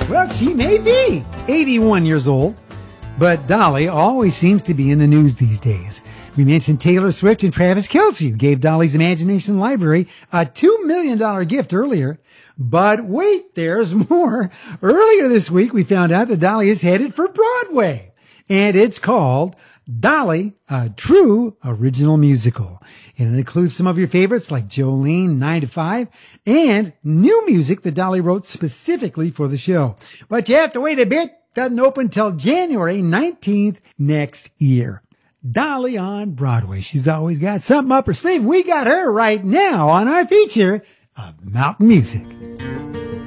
Well, she may be 81 years old, but Dolly always seems to be in the news these days. We mentioned Taylor Swift and Travis Kelce, who gave Dolly's Imagination Library a $2 million gift earlier. But wait, there's more. Earlier this week, we found out that Dolly is headed for Broadway, and it's called Dolly, a true original musical. And it includes some of your favorites like Jolene, 9 to 5, and new music that Dolly wrote specifically for the show. But you have to wait a bit. Doesn't open till January 19th next year. Dolly on Broadway. She's always got something up her sleeve. We got her right now on our feature of Mountain Music.